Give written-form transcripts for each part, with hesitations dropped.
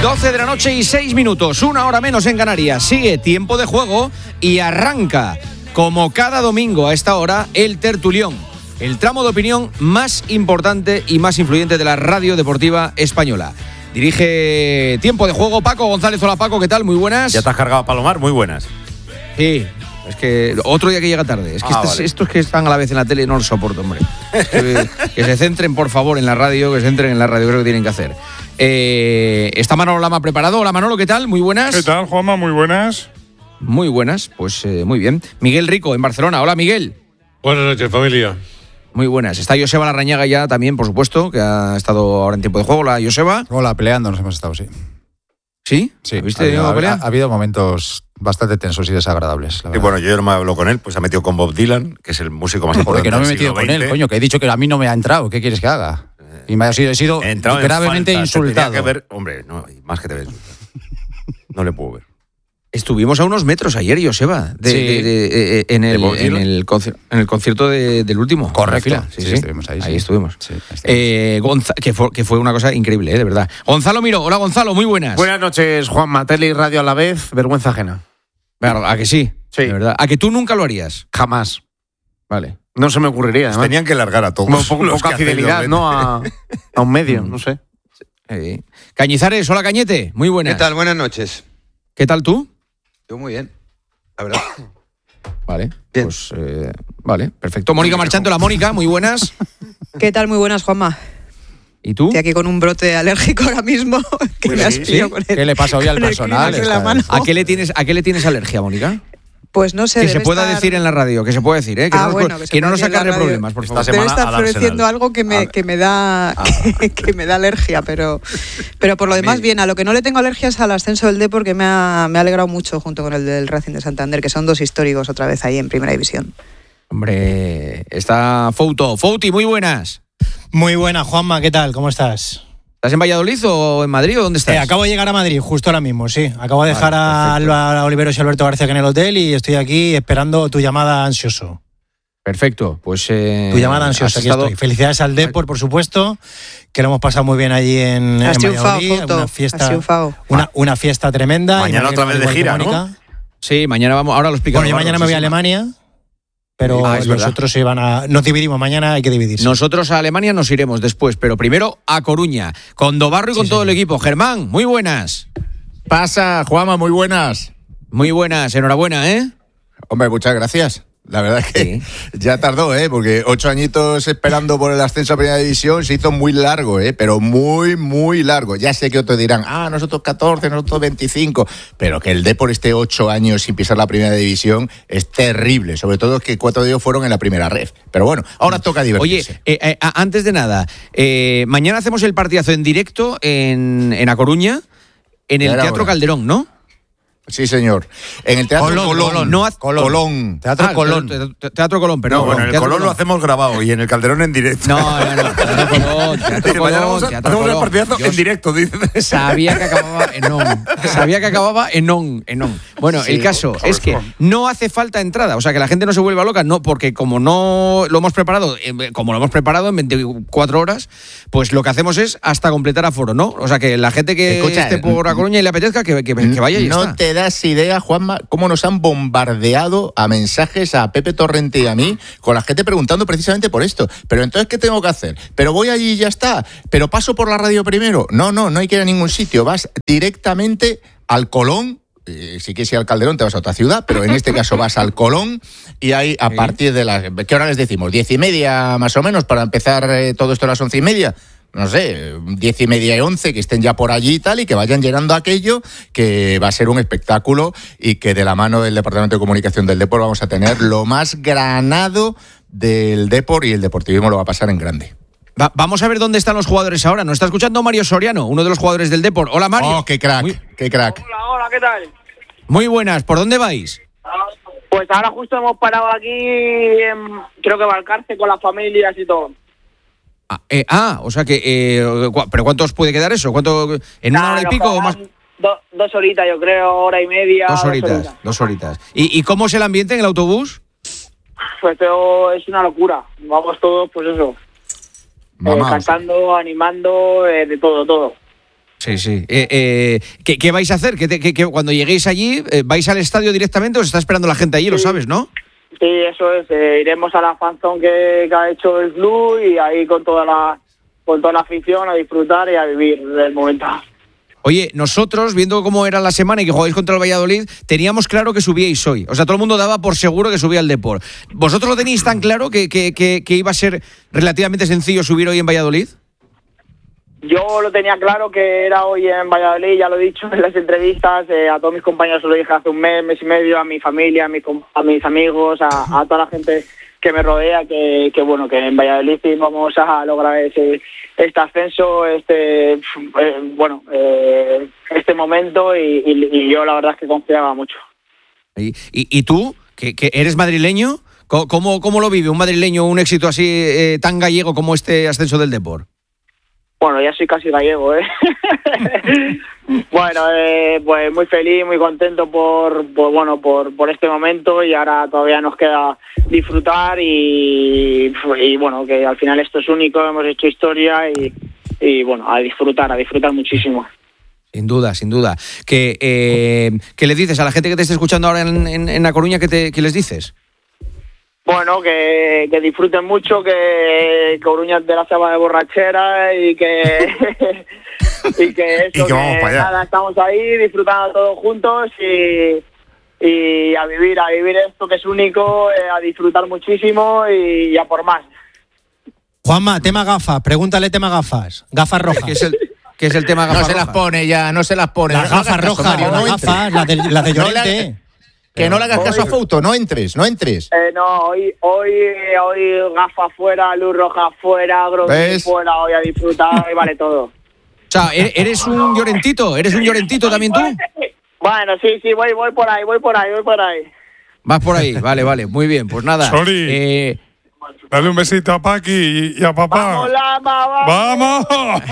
12 de la noche y 6 minutos, una hora menos en Canarias. Sigue tiempo de juego y arranca, como cada domingo a esta hora, el tertulión. El tramo de opinión más importante y más influyente de la radio deportiva española. Dirige Tiempo de Juego Paco González. Hola Paco, ¿qué tal? Muy buenas. ¿Ya te has cargado a Palomar? Muy buenas. Sí, es que otro día que llega tarde. Es que vale. estos que están a la vez en la tele no los soporto, hombre. Que se centren, por favor, en la radio, que se centren en la radio, creo que tienen que hacer. Está Manolo Lama preparado. Hola Manolo, ¿qué tal? Muy buenas. ¿Qué tal, Juanma? Muy buenas. Muy buenas, pues muy bien. Miguel Rico, en Barcelona. Hola Miguel. Buenas noches, familia. Muy buenas. Está Joseba Larrañaga ya también, por supuesto, que ha estado ahora en Tiempo de Juego. Hola, Joseba. Hola, peleando nos hemos estado, sí. ¿Sí? Sí. ¿Viste Ha pelea? habido momentos bastante tensos y desagradables. Y bueno, yo no me hablo con él, pues se ha metido con Bob Dylan, que es el músico más importante Porque no me he del metido siglo con él, XX. coño, que he dicho que a mí no me ha entrado. ¿Qué quieres que haga? Y me he sido He entrado en gravemente falta. Te tenía insultado. que ver, hombre, no, más que te ves. No le puedo ver. Estuvimos a unos metros ayer, Joseba, en el concierto del último. Correcto. En la fila. Sí, estuvimos ahí. Ahí estuvimos. Sí, ahí estuvimos. Que fue una cosa increíble, de verdad. Gonzalo Miró. Hola, Gonzalo, muy buenas. Buenas noches, Juanma. Tele y radio a la vez, vergüenza ajena. Claro, ¿a que sí? Sí. De verdad. ¿A que tú nunca lo harías? Jamás. Vale. No se me ocurriría. Pues además. tenían que largar a todos. Como los poca que hacen fidelidad, doblete. ¿no? A un medio, no sé. Cañizares, hola Cañete, muy buenas. ¿Qué tal? Buenas noches. ¿Qué tal tú? Yo muy bien, la verdad. Vale, Bien. pues vale, perfecto. Mónica Marchando, la Mónica, muy buenas. ¿Qué tal? Muy buenas, Juanma. ¿Y tú? Estoy aquí con un brote alérgico ahora mismo que me has pillado con el, ¿Qué le pasa hoy al con el personal? Kleenex en la mano. ¿A qué le tienes alergia, Mónica? Pues no sé. Que se debe pueda estar- decir en la radio, que se puede decir, ¿eh? Que Ah, no, bueno, que no nos se puede decir en acarre la radio. problemas, por favor. Esta Debe semana estar al floreciendo Arsenal. algo que me da que me da alergia, pero por lo demás bien. A lo que no le tengo alergia es al ascenso del Depor, que me ha alegrado mucho junto con el del Racing de Santander, que son dos históricos otra vez ahí en Primera División. Hombre, está Fouti, muy buenas. Muy buena, Juanma, ¿qué tal? ¿Cómo estás? ¿Estás en Valladolid o en Madrid o dónde estás? Acabo de llegar a Madrid, justo ahora mismo, sí. Acabo de dejar a Oliveros y Alberto García en el hotel y estoy aquí esperando tu llamada ansioso. Perfecto, pues... Tu llamada ansiosa, aquí estoy. Felicidades al Depor, por supuesto, que lo hemos pasado muy bien allí en Has triunfado, Valladolid. Fouto. Una Has fiesta, triunfado. una fiesta tremenda. Mañana Y otra vez de igual que gira, ¿no? Mónica. Sí, mañana vamos, ahora lo explico. Bueno, yo mañana me voy a Alemania, pero Ah, es los verdad. otros se van a... Nos dividimos, mañana hay que dividirse. Nosotros a Alemania nos iremos después, pero primero a Coruña, con Dobarro y con todo el equipo. Germán, muy buenas. Pasa, Juanma, muy buenas. Muy buenas, enhorabuena, ¿eh? Hombre, muchas gracias. La verdad es que Sí. ya tardó, porque 8 añitos esperando por el ascenso a Primera División se hizo muy largo, pero muy, muy largo. Ya sé que otros dirán, nosotros 14, nosotros 25, pero que el Depor esté 8 años sin pisar la Primera División es terrible, sobre todo que 4 de ellos fueron en la primera red. Pero bueno, ahora toca Oye, divertirse. antes de nada, mañana hacemos el partidazo en directo en A Coruña, en el Ya era Teatro hora. Calderón, ¿no? Sí, señor. En el Teatro Colón. Colón. No haz- Colón. Teatro Colón. Teatro Colón, perdón. No, bueno, en el Teatro Colón lo hacemos grabado y en el Calderón en directo. No. Teatro Colón, Teatro Dice, mañana Colón, Teatro hacemos el Colón. partidazo Yo en directo, dice. Sabía que acababa en on. Bueno, Sí, el caso por es que favor. no hace falta entrada, o sea, que la gente no se vuelva loca, no, porque como no lo hemos preparado, en 24 horas, pues lo que hacemos es hasta completar aforo, ¿no? O sea, que la gente que Escucha, esté por A Coruña y le apetezca, que vaya y ya no está. te das idea, Juanma, cómo nos han bombardeado a mensajes a Pepe Torrente y a mí, con la gente preguntando precisamente por esto. Pero entonces, ¿qué tengo que hacer? Pero voy allí y ya está. Pero paso por la radio primero. No hay que ir a ningún sitio. Vas directamente al Colón. Si quieres ir al Calderón te vas a otra ciudad, pero en este caso vas al Colón y ahí a partir de las... ¿Qué hora les decimos? 10:30 más o menos para empezar todo esto a las 11:30. No sé, 10:30 y 11, que estén ya por allí y tal, y que vayan llenando aquello, que va a ser un espectáculo y que de la mano del Departamento de Comunicación del Depor vamos a tener lo más granado del Depor y el deportivismo lo va a pasar en grande. Vamos a ver dónde están los jugadores ahora. Nos está escuchando Mario Soriano, uno de los jugadores del Depor. Hola, Mario. ¡Oh, qué crack! ¡Qué crack! Hola, ¿qué tal? Muy buenas. ¿Por dónde vais? Pues ahora justo hemos parado aquí, creo que Valcarce, con las familias y todo. O sea que... ¿Pero cuánto os puede quedar eso? ¿Cuánto? ¿En una hora y nos pico o más? quedarán 2 horitas, yo creo, hora y media. 2 horitas. ¿Y cómo es el ambiente en el autobús? Pues todo es una locura. Vamos todos, pues eso, Mamá, cantando, animando, de todo. Sí, sí. ¿Qué vais a hacer? ¿Que cuando lleguéis allí, vais al estadio directamente o os está esperando la gente allí? Lo sabes, ¿no? Sí, eso es. Iremos a la fanzone que ha hecho el club y ahí con toda la afición a disfrutar y a vivir el momento. Oye, nosotros, viendo cómo era la semana y que jugáis contra el Valladolid, teníamos claro que subíais hoy. O sea, todo el mundo daba por seguro que subía el Depor. ¿Vosotros lo teníais tan claro que iba a ser relativamente sencillo subir hoy en Valladolid? Yo lo tenía claro que era hoy en Valladolid, ya lo he dicho en las entrevistas, a todos mis compañeros se lo dije hace un mes y medio, a mi familia, a mis amigos, a toda la gente que me rodea, que bueno, que en Valladolid vamos a lograr este ascenso, este momento y yo la verdad es que confiaba mucho. ¿Y tú, que eres madrileño, cómo lo vive un madrileño un éxito así tan gallego como este ascenso del Depor? Bueno, ya soy casi gallego, ¿eh? Bueno, pues muy feliz, muy contento por este momento y ahora todavía nos queda disfrutar y bueno, que al final esto es único, hemos hecho historia y bueno, a disfrutar muchísimo. Sin duda, sin duda. ¿Qué le dices a la gente que te esté escuchando ahora en A Coruña? ¿Qué les dices? Bueno, que disfruten mucho, que Coruña es de la selva de borrachera y que vamos para allá. Nada, estamos ahí disfrutando todos juntos y a vivir esto que es único, a disfrutar muchísimo y a por más. Juanma, tema gafas, pregúntale tema gafas. Gafas rojas. ¿Qué es el tema gafas rojas? No se las pone. Las gafas rojas, las gafas, las de Llorente. Que no le hagas caso a Fouto, no entres. No, hoy gafas fuera, luz roja fuera, Groguini fuera, hoy a disfrutar y vale todo. O sea, ¿eres un llorentito también tú? Bueno, sí, voy por ahí. Vas por ahí, vale, muy bien, pues nada. Sori, dale un besito a Paqui y a papá. ¡Vamos, Lama, ¡Vamos!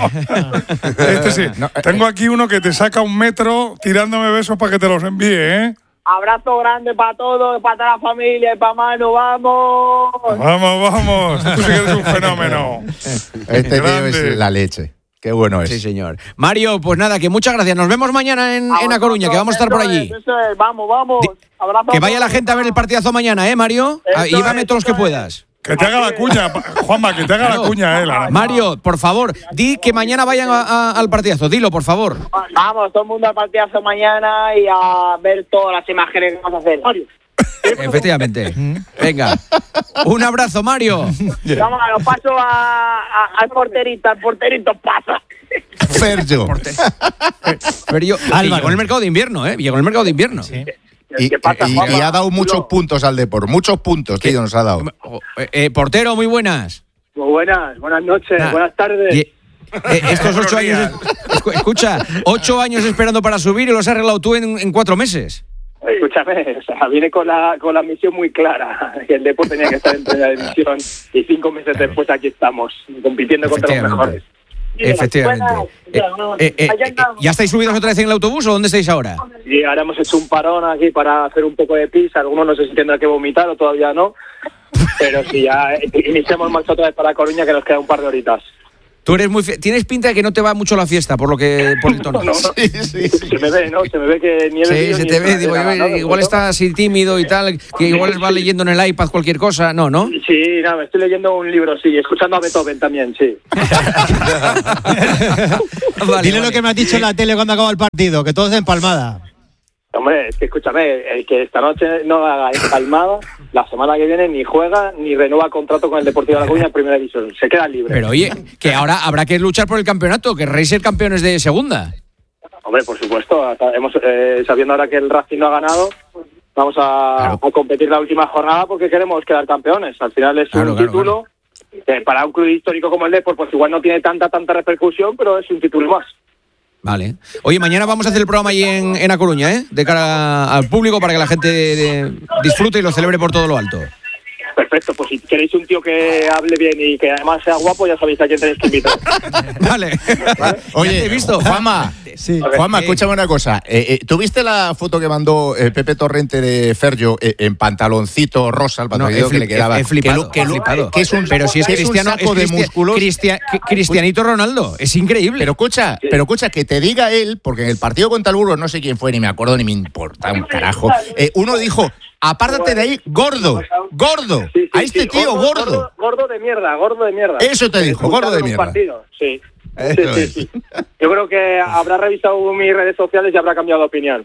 Sí. Tengo aquí uno que te saca 1 metro tirándome besos para que te los envíe, ¿eh? Abrazo grande para todos, para toda la familia y para Manu, ¡vamos! ¡Vamos! Tú sí que eres un fenómeno. Este tío es la leche. Qué bueno es. Sí, señor. Mario, pues nada, que muchas gracias. Nos vemos mañana en A Coruña, que vamos a estar por allí. Eso es. Vamos. Abrazo que vaya la gente a ver el partidazo mañana, Mario? Y dame todos los que puedas. Que te haga la cuña, Juanma, que te haga la cuña él. Mario, por favor, di que mañana vayan al partidazo. Dilo, por favor. Vamos, todo el mundo al partidazo mañana y a ver todas las imágenes que vamos a hacer. Mario. Efectivamente. Venga. Un abrazo, Mario. Vamos, lo paso al porterito pasa. Sergio. Llegó en el mercado de invierno, ¿eh? Llegó en el mercado de invierno. Sí. Y ha dado muchos puntos al Depor, muchos puntos, tío, nos ha dado. Portero, muy buenas. Muy buenas noches, buenas tardes. Estos 8 años, escucha, 8 años esperando para subir y los has arreglado tú en 4 meses. Escúchame, o sea, viene con la misión muy clara, que el Depor tenía que estar en primera división y 5 meses después aquí estamos, compitiendo contra los mejores. Efectivamente. ¿Ya estáis subidos otra vez en el autobús o dónde estáis ahora? Y ahora hemos hecho un parón aquí para hacer un poco de pis. Algunos no sé si tendrán que vomitar o todavía no. Pero sí, ya iniciamos marcha otra vez para Coruña, que nos queda un par de horitas. Tú eres tienes pinta de que no te va mucho la fiesta, por el tono. No. Sí. Se me ve, ¿no? Se me ve que ni Sí, se te ve. Digo, igual está así tímido y tal, que igual va leyendo en el iPad cualquier cosa. No. Sí, nada, me estoy leyendo un libro, sí. Escuchando a Beethoven también, sí. Dile lo que me has dicho en la tele cuando acaba el partido, que todo es de empalmada. Hombre, es que escúchame, el que esta noche no haga empalmada, la semana que viene ni juega ni renueva contrato con el Deportivo de La Coruña en primera división. Se queda libre. Pero oye, que ahora habrá que luchar por el campeonato, querréis ser campeones de segunda. Hombre, por supuesto, sabiendo ahora que el Racing no ha ganado, vamos a competir la última jornada porque queremos quedar campeones. Al final es un título para un club histórico como el Depor, pues igual no tiene tanta repercusión, pero es un título más. Vale. Oye, mañana vamos a hacer el programa ahí en A Coruña, ¿eh? De cara al público para que la gente disfrute y lo celebre por todo lo alto. Perfecto, pues si queréis un tío que hable bien y que además sea guapo, ya sabéis a quién tenéis que invitar. Vale. Oye, he visto, Juanma, Sí. Juanma, escúchame una cosa. ¿Tuviste la foto que mandó Pepe Torrente de Fergio en pantaloncito rosa, el pantaloncito que le quedaba? He flipado, Que es un, pero si es Cristiano, saco de músculos. Cristianito Ronaldo, es increíble. Pero escucha, que te diga él, porque en el partido contra el Burgos, no sé quién fue, ni me acuerdo, ni me importa un carajo, uno dijo, apártate de ahí, gordo, Sí, a este tío gordo. Gordo de mierda. Eso te dijo, gordo de mierda. Sí. Eso es. Sí. Yo creo que habrá revisado mis redes sociales y habrá cambiado de opinión.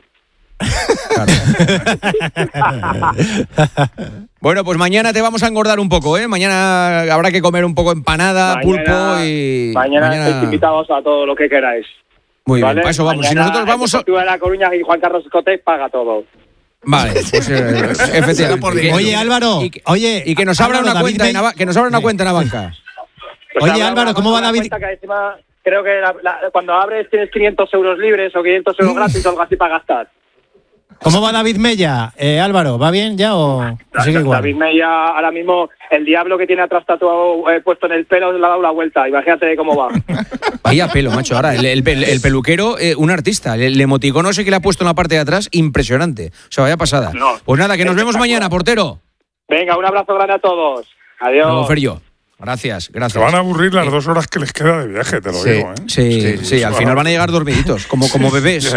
Bueno, pues mañana te vamos a engordar un poco, ¿eh? Mañana habrá que comer un poco empanada, pulpo y... Mañana estáis invitados a todo lo que queráis. Muy ¿vale? bien, para eso vamos. Mañana Si nosotros vamos... el Deportivo de La Coruña y Juan Carlos Escote paga todo. Vale, pues efectivamente. Oye, Álvaro, y que nos abra una cuenta en la banca. Pues oye, Álvaro, ¿cómo va David? Que encima, creo que cuando abres tienes 500 euros libres o 500 euros gratis o algo así para gastar. ¿Cómo va David Mella? Álvaro, ¿va bien ya o sigue igual? David Mella, ahora mismo, el diablo que tiene atrás tatuado puesto en el pelo le ha dado la vuelta. Imagínate cómo va. Vaya pelo, macho. Ahora, el peluquero, un artista. El emoticono ese que le ha puesto en la parte de atrás, impresionante. O sea, vaya pasada. No. Pues nada, que nos vemos mañana, portero. Venga, un abrazo grande a todos. Adiós. Luego, Ferjo. Gracias. Se van a aburrir las 2 horas que les queda de viaje, te lo digo, ¿eh? Sí, al final van a llegar dormiditos, como bebés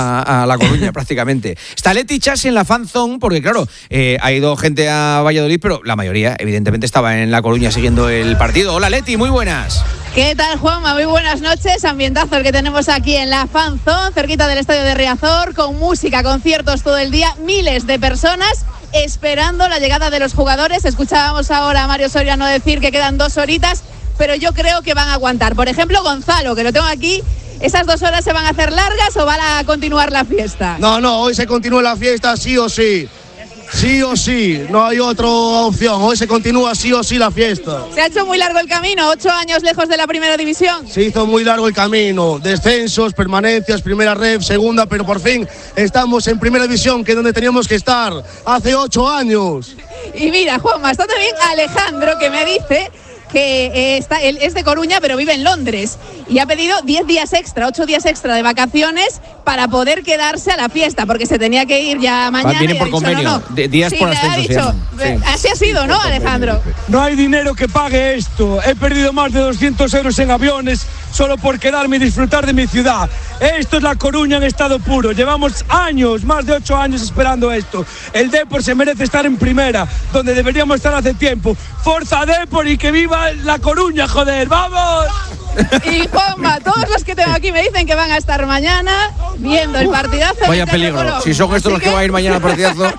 a La Coruña prácticamente. Está Leti Chasi en la fan zone, porque claro, ha ido gente a Valladolid, pero la mayoría evidentemente estaba en La Coruña siguiendo el partido. Hola Leti, muy buenas. ¿Qué tal, Juanma? Muy buenas noches. Ambientazo el que tenemos aquí en la fan zone, cerquita del estadio de Riazor, con música, conciertos todo el día, miles de personas esperando la llegada de los jugadores. Escuchábamos ahora a Mario Soriano decir que quedan 2 horitas, pero yo creo que van a aguantar. Por ejemplo, Gonzalo, que lo tengo aquí, ¿esas 2 horas se van a hacer largas o van a continuar la fiesta? No, hoy se continúa la fiesta sí o sí. Sí o sí, no hay otra opción. Hoy se continúa sí o sí la fiesta. ¿Se ha hecho muy largo el camino? 8 años lejos de la primera división. Se hizo muy largo el camino. Descensos, permanencias, primera ref, segunda, pero por fin estamos en primera división, que es donde teníamos que estar hace 8 años. Y mira, Juanma, está también Alejandro, que me dice que él es de Coruña, pero vive en Londres y ha pedido 10 días extra, 8 días extra de vacaciones para poder quedarse a la fiesta, porque se tenía que ir ya mañana. Viene por convenio, días por ascenso. Así ha sido, ¿no, Alejandro? No hay dinero que pague esto. He perdido más de 200 euros en aviones solo por quedarme y disfrutar de mi ciudad. Esto es La Coruña en estado puro. Llevamos años, más de 8 años esperando esto. El Depor se merece estar en primera, donde deberíamos estar hace tiempo. ¡Forza Depor y que viva La Coruña, joder! ¡Vamos! Y Juanma, todos los que tengo aquí me dicen que van a estar mañana viendo el partidazo. Vaya peligro. Si son estos los que van a ir mañana al partidazo,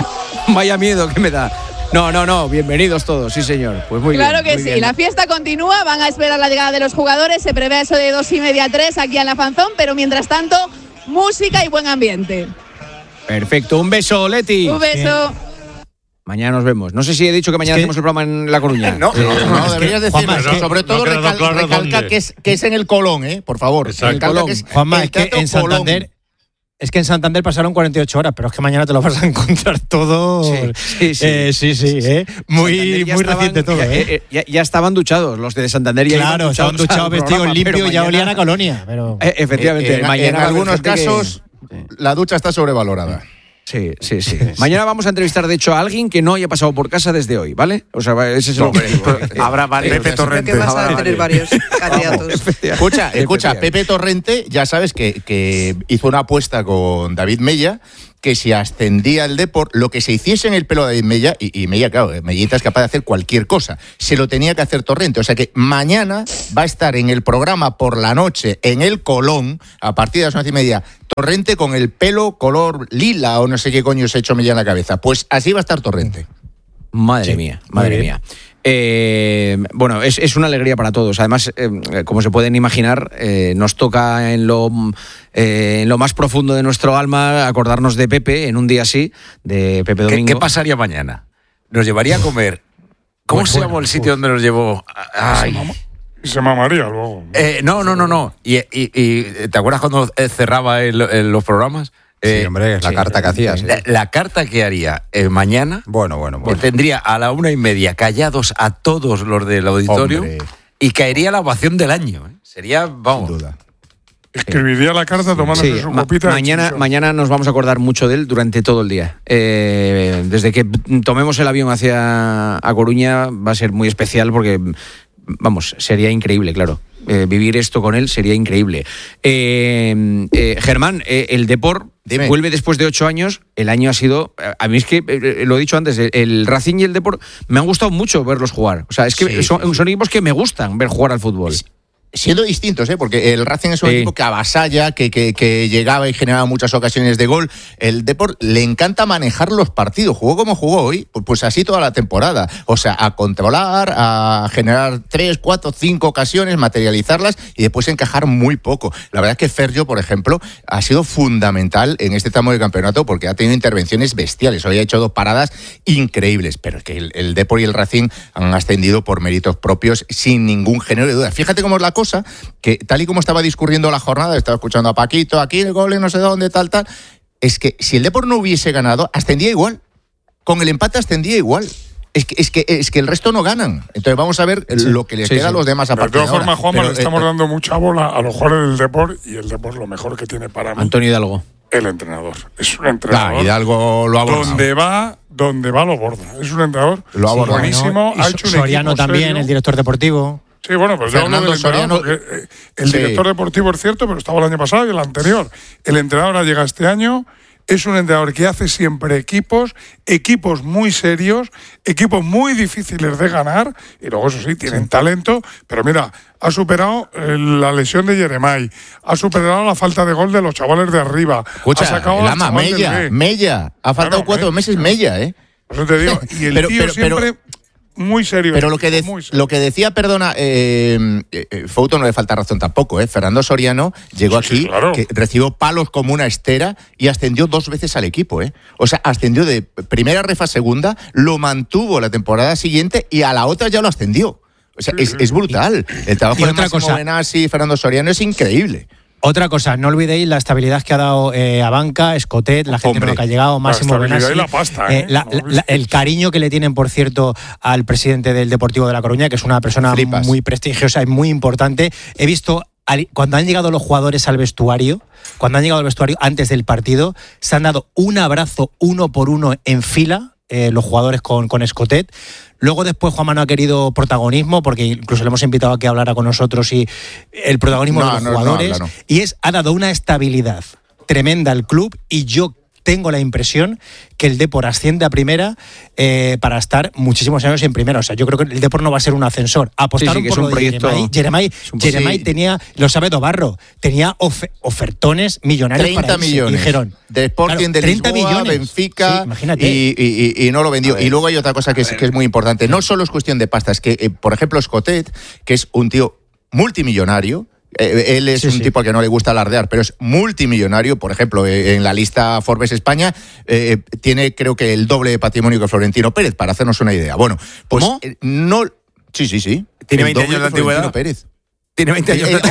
vaya miedo que me da. No, bienvenidos todos, sí señor. Pues muy bien. Claro que sí, la fiesta continúa, van a esperar la llegada de los jugadores, se prevé eso de 2:30 a 3 aquí en la fanzón, pero mientras tanto, música y buen ambiente. Perfecto, un beso, Leti. Un beso. Mañana nos vemos. No sé si he dicho que mañana hacemos el programa en La Coruña. No, deberías decirlo. Sobre todo recalca que es en el Colón, por favor. Juanma, es que en Santander... Es que en Santander pasaron 48 horas, pero es que mañana te lo vas a encontrar todo. Sí. Muy reciente todo. Ya estaban duchados los de Santander. Claro, estaban duchados, vestidos limpios, ya olían a colonia. Pero... efectivamente. En algunos casos, la ducha está sobrevalorada. Sí. Mañana vamos a entrevistar, de hecho, a alguien que no haya pasado por casa desde hoy, ¿vale? O sea, ese es el objetivo. Habrá Pepe Torrente. Creo que vas a tener varios candidatos. Escucha, Pepe Torrente, ya sabes que hizo una apuesta con David Mella, que si ascendía el Depor, lo que se hiciese en el pelo de David Mella, y Mella, claro, Mellita es capaz de hacer cualquier cosa, se lo tenía que hacer Torrente. O sea que mañana va a estar en el programa por la noche, en el Colón, a partir de las 11:30, Torrente con el pelo color lila, o no sé qué coño se ha hecho Mella en la cabeza. Pues así va a estar Torrente. Madre mía. Bueno, es una alegría para todos. Además, como se pueden imaginar, nos toca en lo más profundo de nuestro alma acordarnos de Pepe en un día así, de Pepe Domingo. ¿Qué pasaría mañana? Nos llevaría a comer. ¿Cómo se llamó el sitio donde nos llevó? Se mamaría luego. No. Y ¿te acuerdas cuando cerraba los programas? Sí, hombre, la carta que hacías. La carta que haría mañana. Bueno. Tendría a la 1:30 callados a todos los del auditorio. Hombre. Y caería la ovación del año. Sería, vamos. Sin duda. Escribiría la carta tomándose su copita. Mañana nos vamos a acordar mucho de él durante todo el día. Desde que tomemos el avión hacia a Coruña va a ser muy especial porque, vamos, sería increíble, claro. Vivir esto con él sería increíble. Germán, el Depor vuelve después de 8 años. El año ha sido... A mí es que, lo he dicho antes, el Racing y el Depor me han gustado mucho verlos jugar. O sea, es que son equipos que me gustan ver jugar al fútbol. Siendo distintos, porque el Racing es un equipo que avasalla, que llegaba y generaba muchas ocasiones de gol. El Depor le encanta manejar los partidos. Jugó como jugó hoy, pues así toda la temporada. O sea, a controlar, a generar 3, 4, 5 ocasiones, materializarlas y después encajar muy poco. La verdad es que Ferjo, por ejemplo, ha sido fundamental en este tramo de campeonato porque ha tenido intervenciones bestiales. Hoy ha hecho 2 paradas increíbles, pero es que el Depor y el Racing han ascendido por méritos propios sin ningún género de duda. Fíjate cómo es la cosa, que tal y como estaba discurriendo la jornada, estaba escuchando a Paquito, aquí el gol y no sé dónde, tal, es que si el Depor no hubiese ganado, ascendía igual. Con el empate ascendía igual. Es que el resto no ganan. Entonces vamos a ver lo que les queda a los demás a partir de ahora. De todas formas, Juanma, le estamos dando mucha bola a los jugadores del Depor y el Depor lo mejor que tiene para mí. Antonio Hidalgo. El entrenador. Es un entrenador. Hidalgo lo ha abordado. Donde va lo borda. Es un entrenador buenísimo. Ha hecho un Soriano también, serio. El director deportivo. Sí, bueno, pues yo hablo del entrenador, porque el director deportivo es cierto, pero estaba el año pasado y el anterior. El entrenador ha llegado este año, es un entrenador que hace siempre equipos muy serios, equipos muy difíciles de ganar, y luego eso sí, tienen talento, pero mira, ha superado la lesión de Yeremay, ha superado la falta de gol de los chavales de arriba. Escucha, ha sacado el ama Mella, ha faltado 4 meses Mella, Por eso te digo, y el tío siempre... Muy serio. Pero lo que decía, perdona, Fouto no le falta razón tampoco, Fernando Soriano llegó aquí, claro, que recibió palos como una estera y ascendió 2 veces al equipo, O sea, ascendió de primera ref a segunda, lo mantuvo la temporada siguiente y a la otra ya lo ascendió. O sea, es brutal. El trabajo de Máximo Benassi y Fernando Soriano es increíble. Otra cosa, no olvidéis la estabilidad que ha dado a Banca, Escotet, la gente que ha llegado, Máximo Benassi, la pasta, el cariño que le tienen, por cierto, al presidente del Deportivo de La Coruña, que es una persona muy prestigiosa y muy importante. He visto, cuando han llegado los jugadores al vestuario, antes del partido, se han dado un abrazo 1 por 1 en fila, los jugadores con Escotet. Luego después Juanma no ha querido protagonismo, porque incluso le hemos invitado a que hablara con nosotros, y el protagonismo de los jugadores. Y ha dado una estabilidad tremenda al club, y yo tengo la impresión que el Depor asciende a primera para estar muchísimos años en primera. O sea, yo creo que el Depor no va a ser un ascensor. Apostaron por lo de Yeremay tenía, lo sabe Dobarro, tenía ofertones millonarios 30 para millones. Y dijeron, de Sporting, de Lisboa, Benfica, y no lo vendió. Y luego hay otra cosa que es muy importante. No solo es cuestión de pasta, es que, por ejemplo, Escotet, que es un tío multimillonario, él es un tipo al que no le gusta alardear, pero es multimillonario. Por ejemplo, en la lista Forbes España tiene, creo que, el doble de patrimonio que Florentino Pérez, para hacernos una idea. Bueno, pues ¿cómo? Sí. ¿Tiene 20 años de antigüedad? Pérez. Tiene 20 años de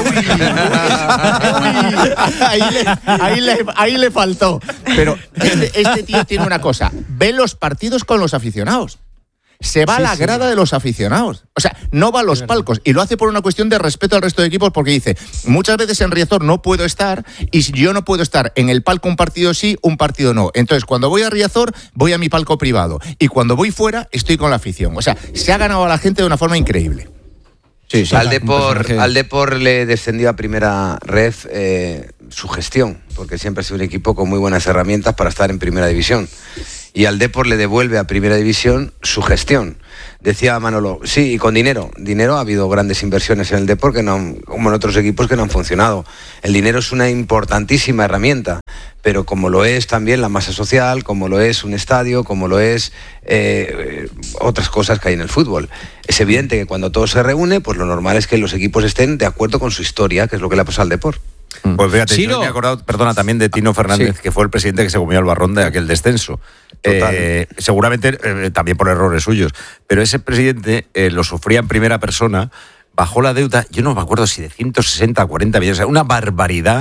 ahí le faltó. Pero este tío tiene una cosa: ve los partidos con los aficionados. Se va a la grada de los aficionados. O sea, no va a los palcos. Y lo hace por una cuestión de respeto al resto de equipos, porque dice, muchas veces en Riazor no puedo estar, y si yo no puedo estar en el palco un partido sí, un partido no. Entonces, cuando voy a Riazor, voy a mi palco privado. Y cuando voy fuera, estoy con la afición. O sea, se ha ganado a la gente de una forma increíble. Al Depor le descendió a primera ref su gestión, porque siempre ha sido un equipo con muy buenas herramientas para estar en primera división. Y al Depor le devuelve a primera división su gestión. Decía Manolo, sí, y con dinero. Ha habido grandes inversiones en el Depor, como en otros equipos, que no han funcionado. El dinero es una importantísima herramienta, pero como lo es también la masa social, como lo es un estadio, como lo es otras cosas que hay en el fútbol. Es evidente que cuando todo se reúne, pues lo normal es que los equipos estén de acuerdo con su historia, que es lo que le ha pasado al Depor. Pues fíjate, yo me he acordado, también de Tino Fernández, que fue el presidente que se comió el barrón de aquel descenso. Seguramente también por errores suyos, pero ese presidente lo sufría en primera persona, bajó la deuda, yo no me acuerdo si de 160 a 40 millones, o sea, una barbaridad,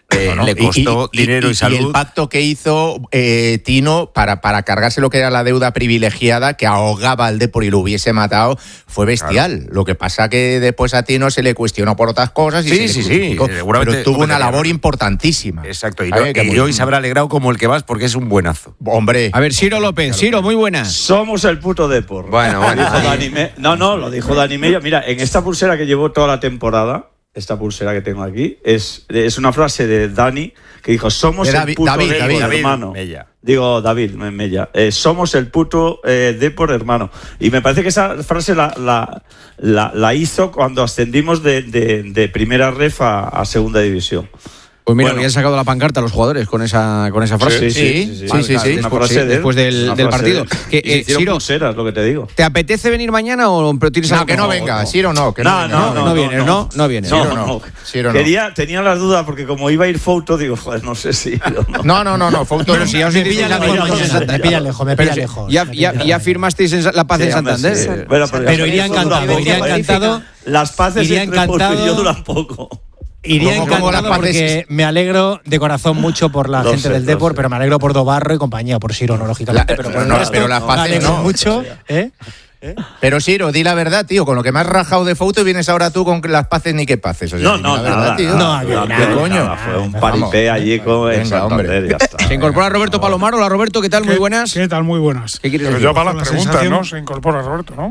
le costó dinero y salud. Y el pacto que hizo Tino para cargarse lo que era la deuda privilegiada que ahogaba al Depor y lo hubiese matado fue bestial. Claro. Lo que pasa que después a Tino se le cuestionó por otras cosas y sí. Pero tuvo una labor importantísima. Exacto. Y hoy se habrá alegrado como el que vas porque es un buenazo. Hombre. A ver, Ciro López. Ciro, muy buenas. Somos el puto Depor. Bueno. Lo dijo Dani Mella. Mira, en esta pulsera que llevo toda la temporada, esta pulsera que tengo aquí, es una frase de Dani que dijo: somos el puto Depor, hermano. Mella. Digo, David Mella. Somos el puto Depor, hermano. Y me parece que esa frase la hizo cuando ascendimos de primera ref a segunda división. Pues mira, habían sacado la pancarta a los jugadores con esa frase. Sí. Después del partido. Ciro, pulseras, lo que te digo. ¿Te apetece venir mañana o tienes algo? No, que no venga. Ciro no. No vienes, ¿no? No vienes. Ciro no. Tenía las dudas porque como iba a ir Fouto, digo, joder, no sé si... No, Fouto. Pero si ya os me pilla lejos. Ya firmasteis la paz en Santander. Sí. Pero iría encantado. Las paces entre Porfirio duran poco. Iría encantado porque me alegro de corazón mucho por la gente del Depor, pero me alegro por Dobarro y compañía, por Ciro, no, lógicamente. Pero las paces no. Mucho, Pero Ciro, di la verdad, tío, con lo que me has rajado de Fouto y vienes ahora tú con las paces ni qué paces. O sea, nada, tío. ¿Qué coño? Fue un paripé allí con el Santander, ya está. Se incorpora Roberto Palomar. Hola, Roberto, ¿qué tal? Muy buenas. ¿Qué tal? Muy buenas. ¿Qué quieres decir? yo para las preguntas, ¿no? Se incorpora Roberto, ¿no?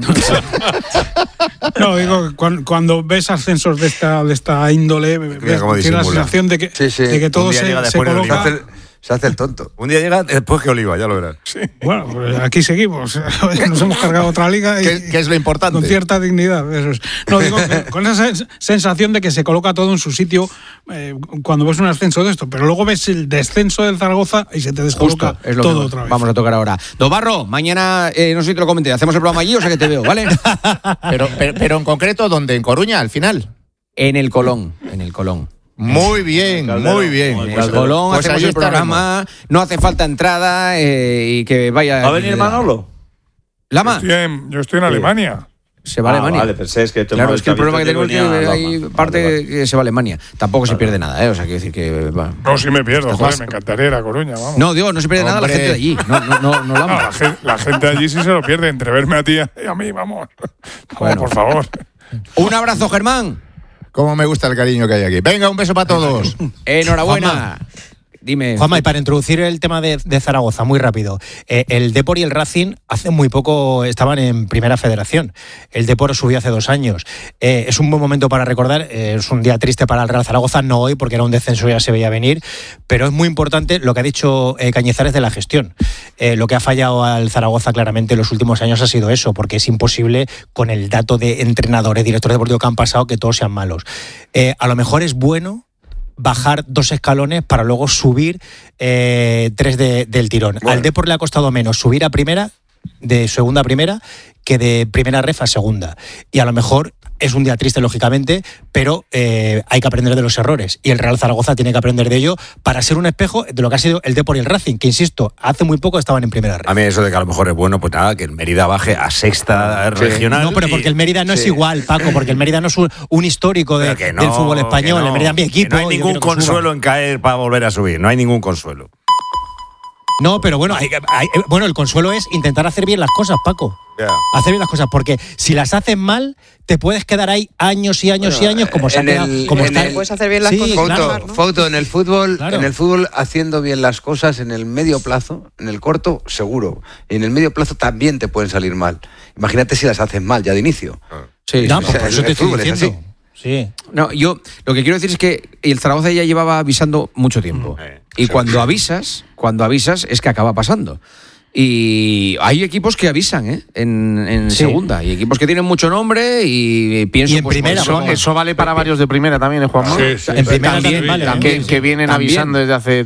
No, digo, cuando ves ascensos de esta índole, tienes la sensación de que todo se coloca... Se hace el tonto. Un día llega después que Oliva, ya lo verás. Sí. Bueno, pues aquí seguimos. Nos hemos cargado otra liga y ¿Qué es lo importante? Con cierta dignidad. Eso es. No, digo, con esa sensación de que se coloca todo en su sitio cuando ves un ascenso de esto, pero luego ves el descenso del Zaragoza y se te descoloca todo otra vez. Vamos a tocar ahora. Dobarro, mañana, no sé si te lo comenté, hacemos el programa allí, o sea que te veo, ¿vale? pero en concreto, ¿dónde? ¿En Coruña, al final? En el Colón. Muy bien. El Colón, pues hacemos el programa, no hace falta entrada y que vaya... ¿Va a venir Manolo? ¿Lama? Yo estoy en Alemania. Se va a Alemania. Vale, pensé que claro, es que el problema que tengo es que hay parte que se va a Alemania. Tampoco se pierde nada, o sea, quiero decir que... No, sí me pierdo, joder, me encantaría ir a Coruña, vamos. No, digo, no se pierde nada la gente de allí. La gente de allí sí se lo pierde, entre verme a ti y a mí, vamos. Bueno, por favor. Un abrazo, Germán. Cómo me gusta el cariño que hay aquí. Venga, un beso para todos. Enhorabuena. Juanma. Dime. Juanma, y para introducir el tema de Zaragoza, muy rápido. El Depor y el Racing hace muy poco estaban en Primera Federación. El Depor subió hace 2 años. Es un buen momento para recordar. Es un día triste para el Real Zaragoza, no hoy, porque era un descenso y ya se veía venir. Pero es muy importante lo que ha dicho Cañizares de la gestión. Lo que ha fallado al Zaragoza claramente en los últimos años ha sido eso, porque es imposible con el dato de entrenadores, directores deportivos que han pasado, que todos sean malos. A lo mejor es bueno bajar 2 escalones para luego subir 3 del tirón. Bueno. Al Depor le ha costado menos subir a primera, de segunda a primera, que de primera ref a segunda. Y a lo mejor es un día triste, lógicamente, pero hay que aprender de los errores. Y el Real Zaragoza tiene que aprender de ello para ser un espejo de lo que ha sido el Depor y el Racing, que, insisto, hace muy poco estaban en primera ref. A mí eso de que a lo mejor es bueno, pues nada, que el Mérida baje a sexta regional. No, pero porque el Mérida no es igual, Paco, porque el Mérida no es un histórico del fútbol español. El Mérida es mi equipo. No hay ningún consuelo en caer para volver a subir, no hay ningún consuelo. No, pero bueno, el consuelo es intentar hacer bien las cosas, Paco. Yeah. Hacer bien las cosas, porque si las haces mal, te puedes quedar ahí años y años y años, como se ha quedado. Puedes hacer bien las cosas. Fouto, en el fútbol, haciendo bien las cosas en el medio plazo, en el corto, seguro. Y en el medio plazo también te pueden salir mal. Imagínate si las haces mal ya de inicio. Sí, no, por eso te estoy diciendo. Sí. No, yo lo que quiero decir es que el Zaragoza ya llevaba avisando mucho tiempo. Y cuando avisas es que acaba pasando. Y hay equipos que avisan en segunda, y equipos que tienen mucho nombre y pienso... Y en primera, eso vale para varios de primera también, Juanma. Sí, en primera también vale. Que vienen avisando desde hace